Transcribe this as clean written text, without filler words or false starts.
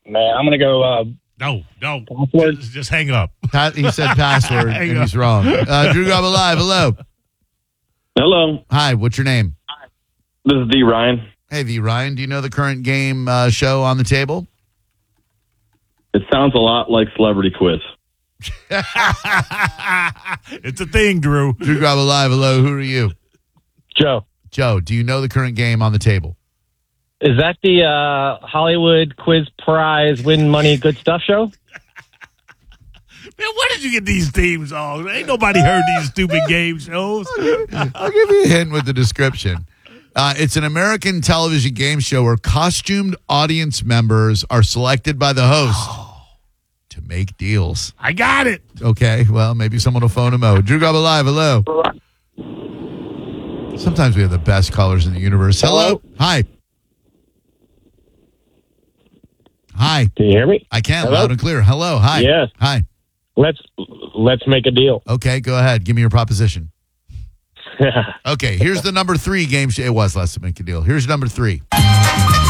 Man, I'm going to go No. password. Just hang up. He said password, and he's wrong. Drew Garabo Live, hello. Hello, Hi, what's your name? this is D. Ryan. Hey, V. Ryan, do you know the current game show on the table? It sounds a lot like Celebrity Quiz. It's a thing, Drew. Drew Garabo Live, hello. Who are you? Joe, Joe, do you know the current game on the table? is that the Hollywood Quiz Prize Win Money Good Stuff show? Man, where did you get these themes on? Ain't nobody heard these stupid game shows. I'll give you a hint with the description. It's an American television game show where costumed audience members are selected by the host to make deals. I got it. Okay, well, maybe someone will phone him out. Drew Garabo Live, hello. Sometimes we have the best callers in the universe. Hello? Hi. Hi. Can you hear me? I can, Hello? loud and clear. Hello, hi. Yes. Hi. Let's make a deal. Okay, go ahead. Give me your proposition. Okay, here's the number 3 game show. It was less to make a deal. Here's number 3.